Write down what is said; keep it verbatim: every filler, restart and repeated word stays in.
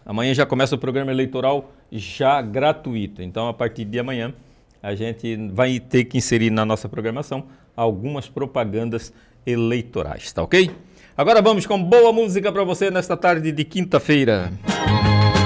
Amanhã já começa o programa eleitoral já gratuito. Então, a partir de amanhã, a gente vai ter que inserir na nossa programação algumas propagandas eleitorais, tá ok? Agora vamos com boa música para você nesta tarde de quinta-feira.